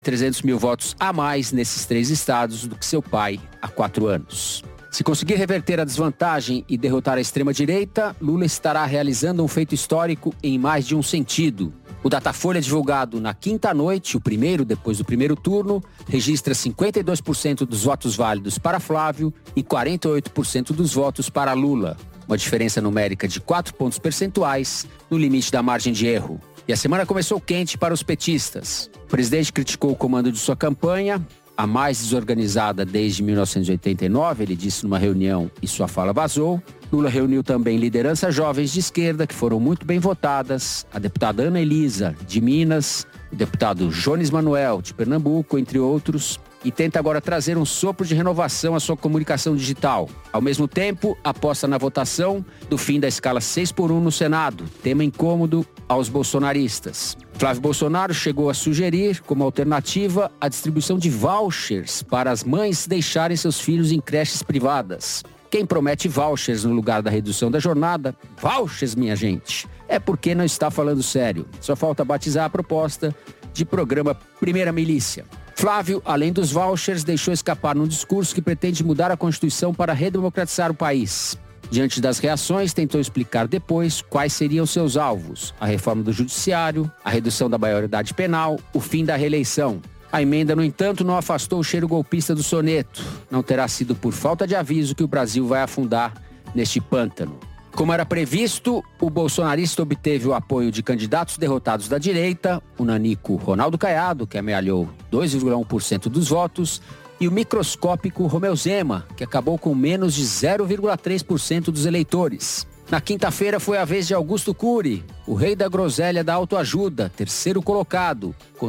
300 mil votos a mais nesses 3 estados do que seu pai há 4 anos. Se conseguir reverter a desvantagem e derrotar a extrema-direita, Lula estará realizando um feito histórico em mais de um sentido. O Datafolha divulgado na quinta noite, o primeiro depois do primeiro turno, registra 52% dos votos válidos para Flávio e 48% dos votos para Lula. Uma diferença numérica de 4 pontos percentuais no limite da margem de erro. E a semana começou quente para os petistas. O presidente criticou o comando de sua campanha, a mais desorganizada desde 1989, ele disse numa reunião e sua fala vazou. Lula reuniu também lideranças jovens de esquerda que foram muito bem votadas, a deputada Ana Elisa, de Minas, o deputado Jones Manuel, de Pernambuco, entre outros, e tenta agora trazer um sopro de renovação à sua comunicação digital. Ao mesmo tempo, aposta na votação do fim da escala 6x1 no Senado, tema incômodo aos bolsonaristas. Flávio Bolsonaro chegou a sugerir, como alternativa, a distribuição de vouchers para as mães deixarem seus filhos em creches privadas. Quem promete vouchers no lugar da redução da jornada, vouchers, minha gente, é porque não está falando sério. Só falta batizar a proposta de programa Primeira Milícia. Flávio, além dos vouchers, deixou escapar num discurso que pretende mudar a Constituição para redemocratizar o país. Diante das reações, tentou explicar depois quais seriam seus alvos: a reforma do judiciário, a redução da maioridade penal, o fim da reeleição. A emenda, no entanto, não afastou o cheiro golpista do soneto. Não terá sido por falta de aviso que o Brasil vai afundar neste pântano. Como era previsto, o bolsonarista obteve o apoio de candidatos derrotados da direita, o nanico Ronaldo Caiado, que amealhou 2,1% dos votos, e o microscópico Romeu Zema, que acabou com menos de 0,3% dos eleitores. Na quinta-feira foi a vez de Augusto Cury, o rei da groselha da autoajuda, terceiro colocado, com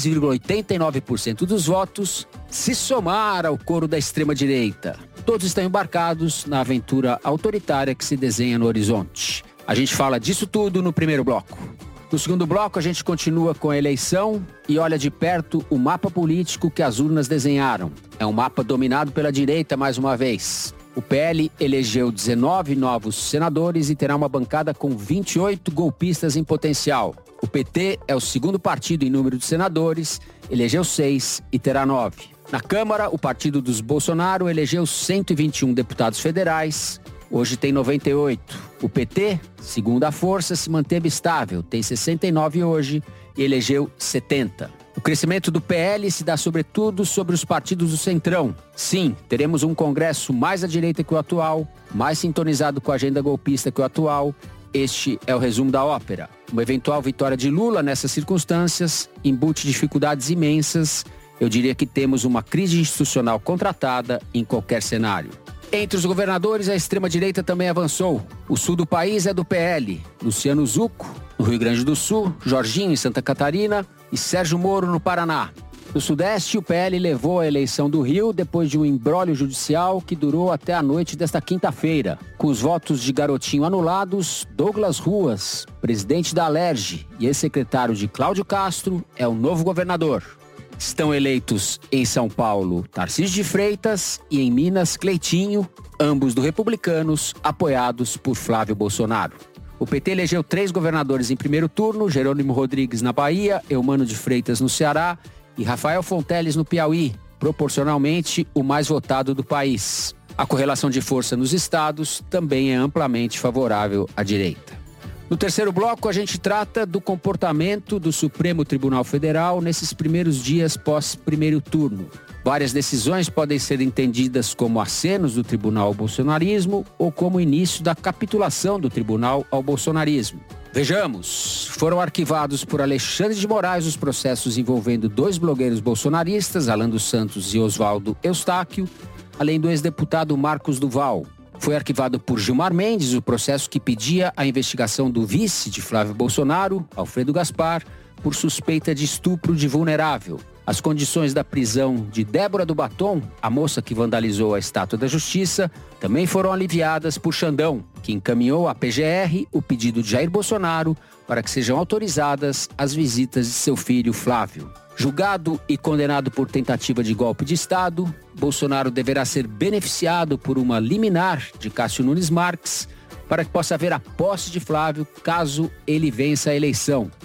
2,89% dos votos, se somar ao coro da extrema-direita. Todos estão embarcados na aventura autoritária que se desenha no horizonte. A gente fala disso tudo no primeiro bloco. No segundo bloco, a gente continua com a eleição e olha de perto o mapa político que as urnas desenharam. É um mapa dominado pela direita mais uma vez. O PL elegeu 19 novos senadores e terá uma bancada com 28 golpistas em potencial. O PT é o segundo partido em número de senadores, elegeu 6 e terá 9. Na Câmara, o partido dos Bolsonaro elegeu 121 deputados federais, hoje tem 98. O PT, segunda força, se manteve estável, tem 69 hoje e elegeu 70. O crescimento do PL se dá sobretudo sobre os partidos do Centrão. Sim, teremos um Congresso mais à direita que o atual, mais sintonizado com a agenda golpista que o atual. Este é o resumo da ópera. Uma eventual vitória de Lula nessas circunstâncias embute dificuldades imensas. Eu diria que temos uma crise institucional contratada em qualquer cenário. Entre os governadores, a extrema-direita também avançou. O sul do país é do PL. Luciano Zucco, no Rio Grande do Sul, Jorginho, em Santa Catarina e Sérgio Moro, no Paraná. No Sudeste, o PL levou a eleição do Rio depois de um imbróglio judicial que durou até a noite desta quinta-feira. Com os votos de Garotinho anulados, Douglas Ruas, presidente da Alerj e ex-secretário de Cláudio Castro, é o novo governador. Estão eleitos em São Paulo Tarcísio de Freitas e em Minas Cleitinho, ambos do Republicanos, apoiados por Flávio Bolsonaro. O PT elegeu 3 governadores em primeiro turno: Jerônimo Rodrigues na Bahia, Eumano de Freitas no Ceará e Rafael Fonteles no Piauí, proporcionalmente o mais votado do país. A correlação de força nos estados também é amplamente favorável à direita. No terceiro bloco, a gente trata do comportamento do Supremo Tribunal Federal nesses primeiros dias pós-primeiro turno. Várias decisões podem ser entendidas como acenos do tribunal ao bolsonarismo ou como início da capitulação do tribunal ao bolsonarismo. Vejamos, foram arquivados por Alexandre de Moraes os processos envolvendo 2 blogueiros bolsonaristas, Alan dos Santos e Oswaldo Eustáquio, além do ex-deputado Marcos Duval. Foi arquivado por Gilmar Mendes o processo que pedia a investigação do vice de Flávio Bolsonaro, Alfredo Gaspar, por suspeita de estupro de vulnerável. As condições da prisão de Débora do Batom, a moça que vandalizou a Estátua da Justiça, também foram aliviadas por Xandão, que encaminhou à PGR o pedido de Jair Bolsonaro para que sejam autorizadas as visitas de seu filho Flávio. Julgado e condenado por tentativa de golpe de Estado, Bolsonaro deverá ser beneficiado por uma liminar de Cássio Nunes Marques para que possa haver a posse de Flávio caso ele vença a eleição.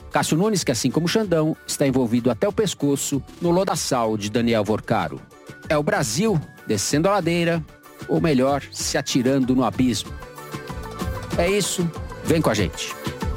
Cássio Nunes, que assim como Xandão, está envolvido até o pescoço no lodaçal de Daniel Vorcaro. É o Brasil descendo a ladeira, ou melhor, se atirando no abismo. É isso, vem com a gente.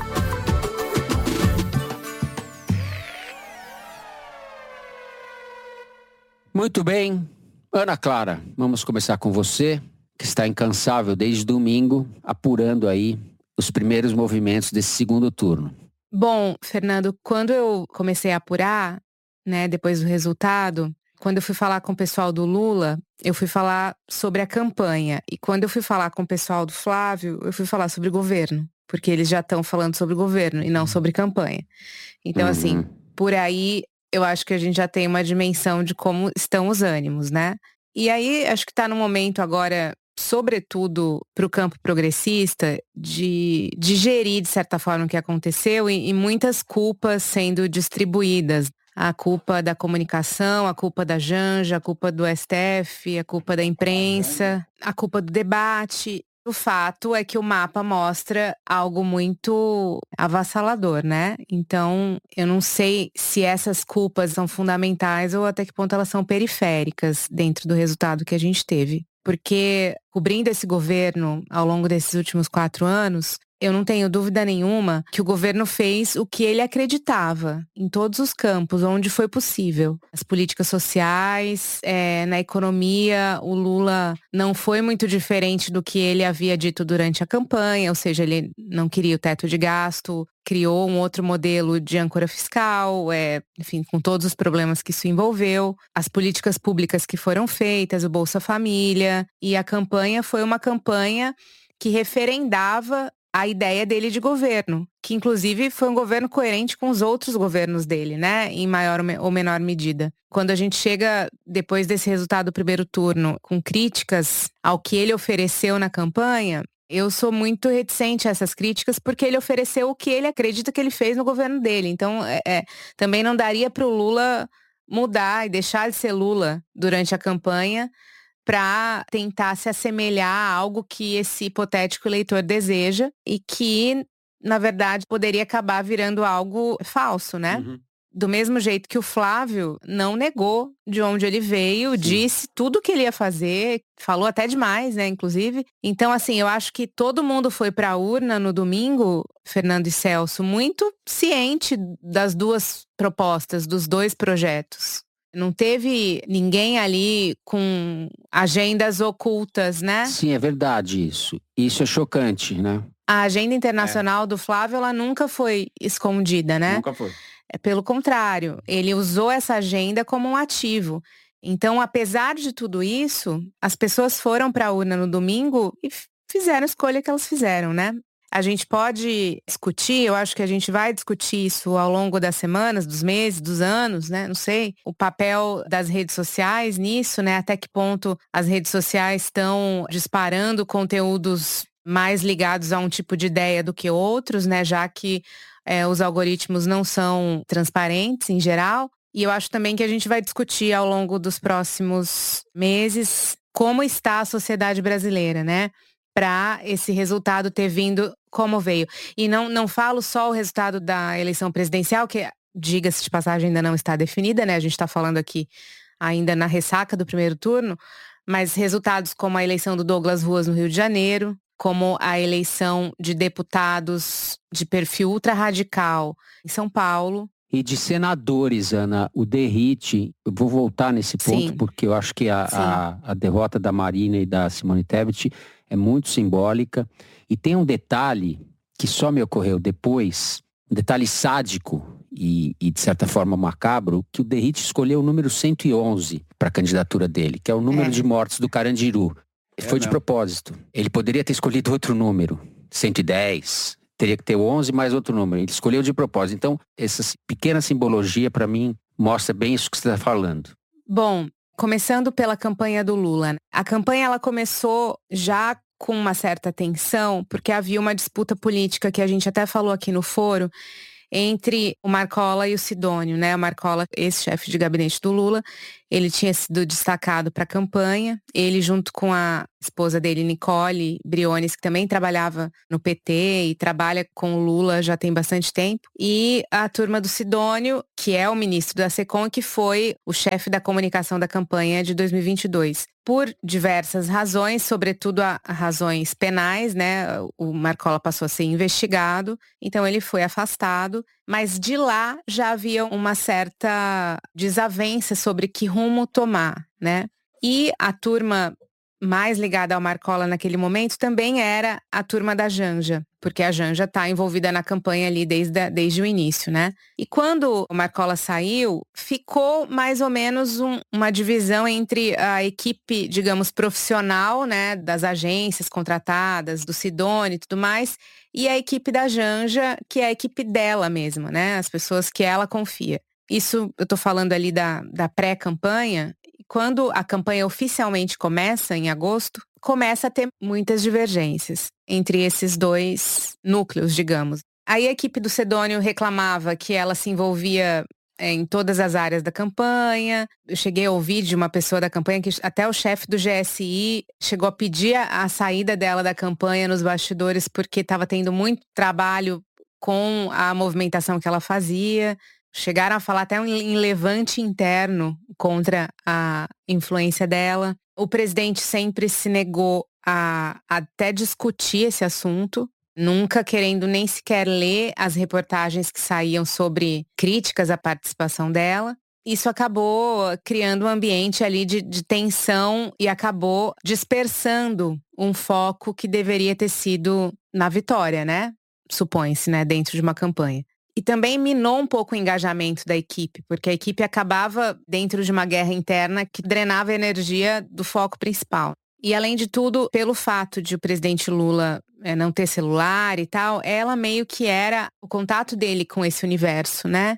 Muito bem, Ana Clara, vamos começar com você, que está incansável desde domingo, apurando aí os primeiros movimentos desse segundo turno. Bom, Fernando, quando eu comecei a apurar, né, depois do resultado, quando eu fui falar com o pessoal do Lula, eu fui falar sobre a campanha. E quando eu fui falar com o pessoal do Flávio, eu fui falar sobre o governo. Porque eles já estão falando sobre o governo e não sobre campanha. Então, assim, por aí, eu acho que a gente já tem uma dimensão de como estão os ânimos, né? E aí, acho que está no momento agora, sobretudo para o campo progressista, de digerir, de certa forma, o que aconteceu e muitas culpas sendo distribuídas. A culpa da comunicação, a culpa da Janja, a culpa do STF, a culpa da imprensa, a culpa do debate. O fato é que o mapa mostra algo muito avassalador, né? Então, eu não sei se essas culpas são fundamentais ou até que ponto elas são periféricas dentro do resultado que a gente teve. Porque, cobrindo esse governo ao longo desses últimos 4 anos, eu não tenho dúvida nenhuma que o governo fez o que ele acreditava em todos os campos, onde foi possível. As políticas sociais, na economia, o Lula não foi muito diferente do que ele havia dito durante a campanha, ou seja, ele não queria o teto de gasto, criou um outro modelo de âncora fiscal, enfim, com todos os problemas que isso envolveu, as políticas públicas que foram feitas, o Bolsa Família, e a campanha foi uma campanha que referendava a ideia dele de governo, que inclusive foi um governo coerente com os outros governos dele, né, em maior ou menor medida. Quando a gente chega, depois desse resultado do primeiro turno, com críticas ao que ele ofereceu na campanha, eu sou muito reticente a essas críticas porque ele ofereceu o que ele acredita que ele fez no governo dele. Então, também não daria para o Lula mudar e deixar de ser Lula durante a campanha para tentar se assemelhar a algo que esse hipotético eleitor deseja e que, na verdade, poderia acabar virando algo falso, né? Uhum. Do mesmo jeito que o Flávio não negou de onde ele veio, disse tudo o que ele ia fazer, falou até demais, né, inclusive. Então, assim, eu acho que todo mundo foi para a urna no domingo, Fernando e Celso, muito ciente das duas propostas, dos dois projetos. Não teve ninguém ali com agendas ocultas, né? Sim, é verdade isso. Isso é chocante, né? A agenda internacional do Flávio, ela nunca foi escondida, né? Nunca foi. Pelo contrário, ele usou essa agenda como um ativo. Então, apesar de tudo isso, as pessoas foram para a urna no domingo e fizeram a escolha que elas fizeram, né? A gente pode discutir, eu acho que a gente vai discutir isso ao longo das semanas, dos meses, dos anos, né? Não sei, o papel das redes sociais nisso, né? Até que ponto as redes sociais estão disparando conteúdos mais ligados a um tipo de ideia do que outros, né? Já que os algoritmos não são transparentes em geral. E eu acho também que a gente vai discutir ao longo dos próximos meses como está a sociedade brasileira, né? Para esse resultado ter vindo como veio. E não falo só o resultado da eleição presidencial, que, diga-se de passagem, ainda não está definida, né? A gente está falando aqui ainda na ressaca do primeiro turno, mas resultados como a eleição do Douglas Ruas no Rio de Janeiro, como a eleição de deputados de perfil ultra-radical em São Paulo. E de senadores, Ana, o Derrite, eu vou voltar nesse ponto, Sim. porque eu acho que a derrota da Marina e da Simone Tebet é muito simbólica. E tem um detalhe que só me ocorreu depois, um detalhe sádico e de certa forma macabro, que o Derrite escolheu o número 111 para a candidatura dele, que é o número de mortes do Carandiru. Foi de propósito. Ele poderia ter escolhido outro número, 110, teria que ter o 11 mais outro número. Ele escolheu de propósito. Então, essa pequena simbologia, para mim, mostra bem isso que você está falando. Bom, começando pela campanha do Lula. A campanha, ela começou já com uma certa tensão, porque havia uma disputa política que a gente até falou aqui no foro, entre o Marcola e o Sidônio, né? O Marcola, ex-chefe de gabinete do Lula, ele tinha sido destacado para a campanha. Ele, junto com a esposa dele, Nicole Briones, que também trabalhava no PT e trabalha com o Lula já tem bastante tempo. E a turma do Sidônio, que é o ministro da SECOM, que foi o chefe da comunicação da campanha de 2022. Por diversas razões, sobretudo razões penais, né? O Marcola passou a ser investigado, então ele foi afastado. Mas de lá já havia uma certa desavença sobre que rumo tomar, né? E a turma mais ligada ao Marcola naquele momento também era a turma da Janja, porque a Janja está envolvida na campanha ali desde o início, né? E quando o Marcola saiu, ficou mais ou menos uma divisão entre a equipe, digamos, profissional, né, das agências contratadas, do Sidônio e tudo mais, e a equipe da Janja, que é a equipe dela mesma, né? As pessoas que ela confia. Isso eu tô falando ali da pré-campanha. Quando a campanha oficialmente começa, em agosto, começa a ter muitas divergências entre esses dois núcleos, digamos. Aí a equipe do Sidônio reclamava que ela se envolvia em todas as áreas da campanha. Eu cheguei a ouvir de uma pessoa da campanha que até o chefe do GSI chegou a pedir a saída dela da campanha nos bastidores porque estava tendo muito trabalho com a movimentação que ela fazia. Chegaram a falar até em levante interno contra a influência dela. O presidente sempre se negou a até discutir esse assunto, nunca querendo nem sequer ler as reportagens que saíam sobre críticas à participação dela. Isso acabou criando um ambiente ali de tensão e acabou dispersando um foco que deveria ter sido na vitória, né? Supõe-se, né? Dentro de uma campanha. E também minou um pouco o engajamento da equipe, porque a equipe acabava dentro de uma guerra interna que drenava a energia do foco principal. E além de tudo, pelo fato de o presidente Lula não ter celular e tal, ela meio que era o contato dele com esse universo, né?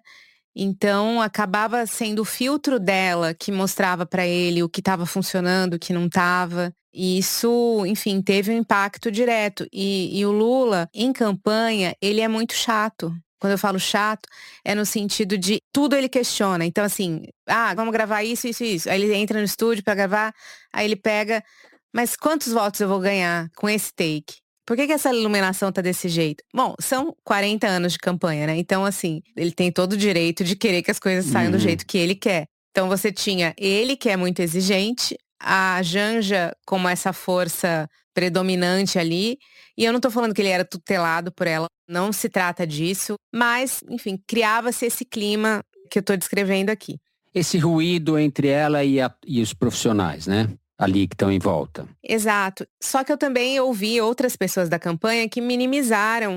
Então acabava sendo o filtro dela que mostrava para ele o que estava funcionando, o que não estava. E isso, enfim, teve um impacto direto. E o Lula, em campanha, ele é muito chato. Quando eu falo chato, é no sentido de tudo ele questiona. Então, assim, vamos gravar isso, isso, isso. Aí ele entra no estúdio para gravar, aí ele pega, mas quantos votos eu vou ganhar com esse take? Por que essa iluminação tá desse jeito? Bom, são 40 anos de campanha, né? Então, assim, ele tem todo o direito de querer que as coisas saiam do jeito que ele quer. Então, você tinha ele, que é muito exigente, a Janja como essa força predominante ali. E eu não tô falando que ele era tutelado por ela, não se trata disso. Mas, enfim, criava-se esse clima que eu tô descrevendo aqui. Esse ruído entre ela e os profissionais, né? Ali que estão em volta. Exato. Só que eu também ouvi outras pessoas da campanha que minimizaram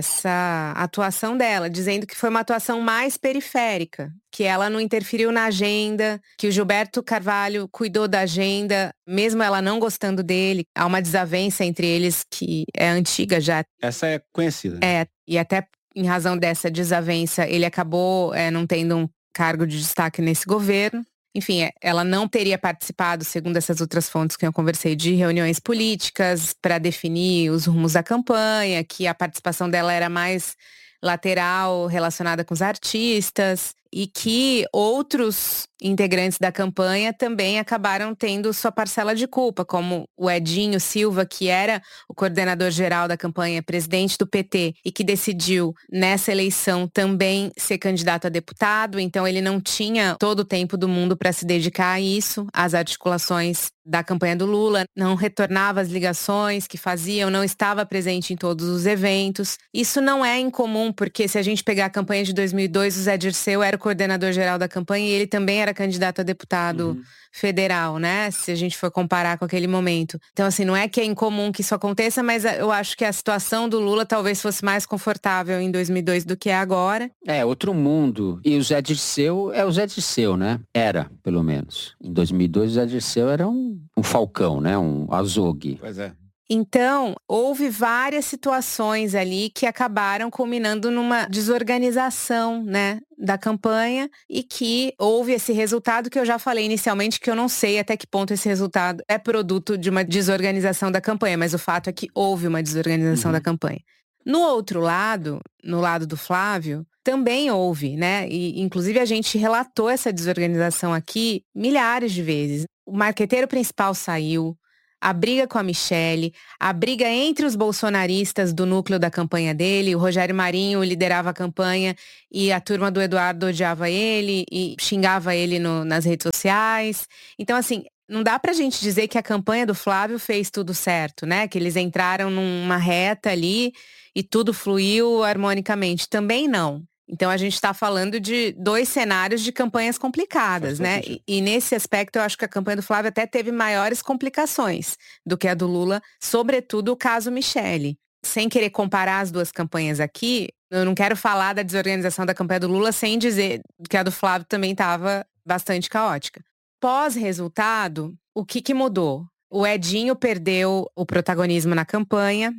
essa atuação dela, dizendo que foi uma atuação mais periférica, que ela não interferiu na agenda, que o Gilberto Carvalho cuidou da agenda, mesmo ela não gostando dele. Há uma desavença entre eles que é antiga já. Essa é conhecida. É, e até em razão dessa desavença, ele acabou não tendo um cargo de destaque nesse governo. Enfim, ela não teria participado, segundo essas outras fontes que eu conversei, de reuniões políticas para definir os rumos da campanha, que a participação dela era mais lateral, relacionada com os artistas, e que outros integrantes da campanha também acabaram tendo sua parcela de culpa, como o Edinho Silva, que era o coordenador geral da campanha, presidente do PT, e que decidiu, nessa eleição, também ser candidato a deputado. Então ele não tinha todo o tempo do mundo para se dedicar a isso, às articulações da campanha do Lula, não retornava as ligações que faziam, não estava presente em todos os eventos. Isso não é incomum, porque se a gente pegar a campanha de 2002, o Zé Dirceu era o coordenador geral da campanha e ele também era candidato a deputado federal, né? Se a gente for comparar com aquele momento. Então, assim, não é que é incomum que isso aconteça, mas eu acho que a situação do Lula talvez fosse mais confortável em 2002 do que é agora. É, outro mundo. E o Zé Dirceu é o Zé Dirceu, né? Era, pelo menos. Em 2002, o Zé Dirceu era um falcão, né? Um azogue. Pois é. Então, houve várias situações ali que acabaram culminando numa desorganização, né, da campanha e que houve esse resultado que eu já falei inicialmente, que eu não sei até que ponto esse resultado é produto de uma desorganização da campanha, mas o fato é que houve uma desorganização da campanha. No outro lado, no lado do Flávio, também houve, né? E, inclusive, a gente relatou essa desorganização aqui milhares de vezes. O marqueteiro principal saiu, a briga com a Michelle, a briga entre os bolsonaristas do núcleo da campanha dele. O Rogério Marinho liderava a campanha e a turma do Eduardo odiava ele e xingava ele nas redes sociais. Então, assim, não dá pra gente dizer que a campanha do Flávio fez tudo certo, né? Que eles entraram numa reta ali e tudo fluiu harmonicamente. Também não. Então, a gente está falando de 2 cenários de campanhas complicadas, né? E nesse aspecto, eu acho que a campanha do Flávio até teve maiores complicações do que a do Lula, sobretudo o caso Michelle. Sem querer comparar as 2 campanhas aqui, eu não quero falar da desorganização da campanha do Lula sem dizer que a do Flávio também estava bastante caótica. Pós-resultado, o que mudou? O Edinho perdeu o protagonismo na campanha,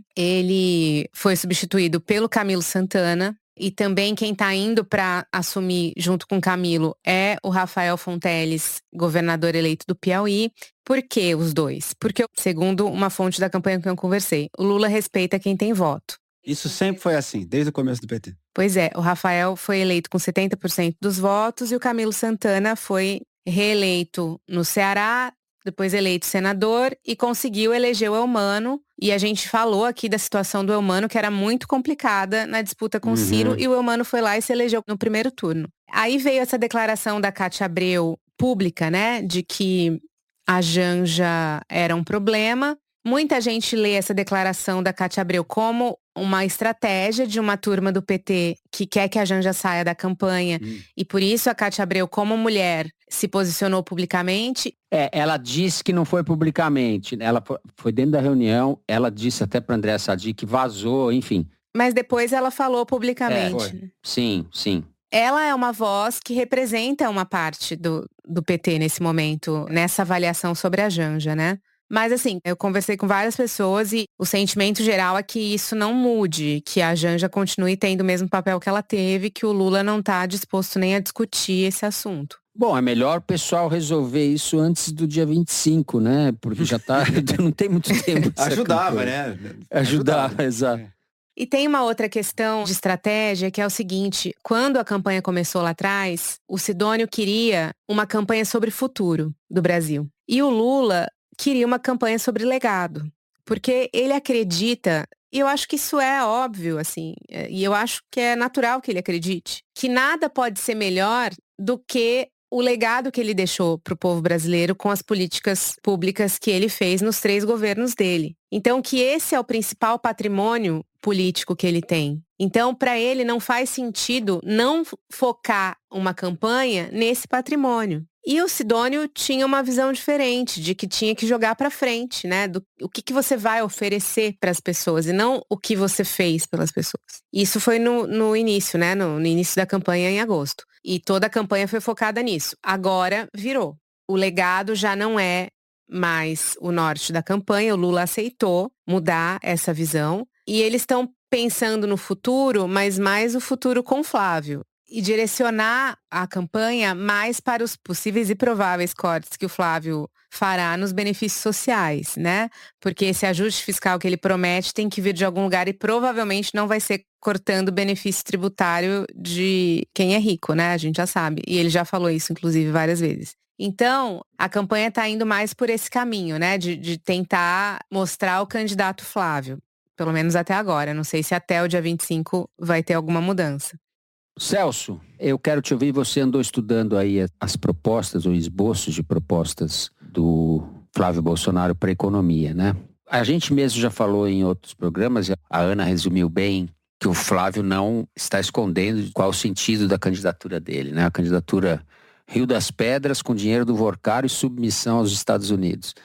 ele foi substituído pelo Camilo Santana. E também quem está indo para assumir junto com o Camilo é o Rafael Fonteles, governador eleito do Piauí. Por que os 2? Porque, segundo uma fonte da campanha com quem eu conversei, o Lula respeita quem tem voto. Isso sempre foi assim, desde o começo do PT. Pois é, o Rafael foi eleito com 70% dos votos e o Camilo Santana foi reeleito no Ceará, depois eleito senador e conseguiu eleger o Eumano. E a gente falou aqui da situação do Eumano, que era muito complicada na disputa com o Ciro, e o Eumano foi lá e se elegeu no primeiro turno. Aí veio essa declaração da Cátia Abreu pública, né, de que a Janja era um problema. Muita gente lê essa declaração da Cátia Abreu como uma estratégia de uma turma do PT que quer que a Janja saia da campanha. E por isso a Cátia Abreu, como mulher, se posicionou publicamente. Ela disse que não foi publicamente. Ela foi dentro da reunião, ela disse até para Andréa Sadi que vazou, enfim. Mas depois ela falou publicamente. Sim. Ela é uma voz que representa uma parte do PT nesse momento, nessa avaliação sobre a Janja, né? Mas assim, eu conversei com várias pessoas e o sentimento geral é que isso não mude, que a Janja continue tendo o mesmo papel que ela teve, que o Lula não está disposto nem a discutir esse assunto. Bom, é melhor o pessoal resolver isso antes do dia 25, né? Porque já não tem muito tempo. Ajudava, né? Ajudava, exato. E tem uma outra questão de estratégia que é o seguinte, quando a campanha começou lá atrás, o Sidônio queria uma campanha sobre futuro do Brasil. E o Lula queria uma campanha sobre legado, porque ele acredita, e eu acho que isso é óbvio, assim, e eu acho que é natural que ele acredite, que nada pode ser melhor do que o legado que ele deixou para o povo brasileiro com as políticas públicas que ele fez nos 3 governos dele. Então, que esse é o principal patrimônio político que ele tem. Então, para ele não faz sentido não focar uma campanha nesse patrimônio. E o Sidônio tinha uma visão diferente, de que tinha que jogar para frente, né? O que você vai oferecer para as pessoas e não o que você fez pelas pessoas. Isso foi no início, né? No início da campanha em agosto. E toda a campanha foi focada nisso. Agora virou. O legado já não é mais o norte da campanha. O Lula aceitou mudar essa visão. E eles estão pensando no futuro, mas mais o futuro com Flávio. E direcionar a campanha mais para os possíveis e prováveis cortes que o Flávio fará nos benefícios sociais, né? Porque esse ajuste fiscal que ele promete tem que vir de algum lugar e provavelmente não vai ser cortando o benefício tributário de quem é rico, né? A gente já sabe. E ele já falou isso, inclusive, várias vezes. Então, a campanha está indo mais por esse caminho, né? De tentar mostrar o candidato Flávio. Pelo menos até agora. Não sei se até o dia 25 vai ter alguma mudança. Celso, eu quero te ouvir. Você andou estudando aí as propostas ou esboços de propostas do Flávio Bolsonaro para a economia, né? A gente mesmo já falou em outros programas, a Ana resumiu bem que o Flávio não está escondendo qual o sentido da candidatura dele, né? A candidatura Rio das Pedras com dinheiro do Vorcaro e submissão aos Estados Unidos.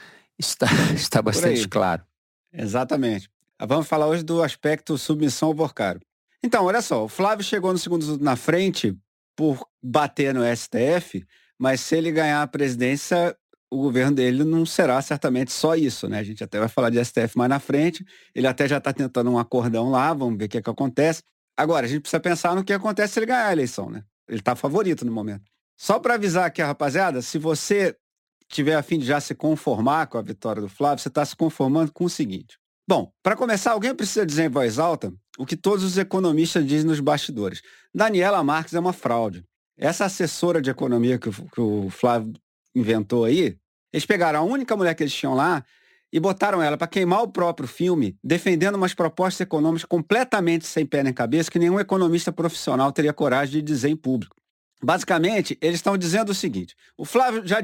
Está bastante claro. Exatamente. Vamos falar hoje do aspecto submissão ao Vorcaro. Então, olha só, o Flávio chegou no segundo turno na frente por bater no STF, mas se ele ganhar a presidência, o governo dele não será certamente só isso, né? A gente até vai falar de STF mais na frente, ele até já está tentando um acordão lá, vamos ver o que é que acontece. Agora, a gente precisa pensar no que acontece se ele ganhar a eleição, né? Ele está favorito no momento. Só para avisar aqui a rapaziada, se você tiver a fim de já se conformar com a vitória do Flávio, você está se conformando com o seguinte. Bom, para começar, alguém precisa dizer em voz alta o que todos os economistas dizem nos bastidores. Daniela Marques é uma fraude. Essa assessora de economia que o Flávio inventou aí, eles pegaram a única mulher que eles tinham lá e botaram ela para queimar o próprio filme, defendendo umas propostas econômicas completamente sem pé nem cabeça que nenhum economista profissional teria coragem de dizer em público. Basicamente, eles estão dizendo o seguinte: o Flávio já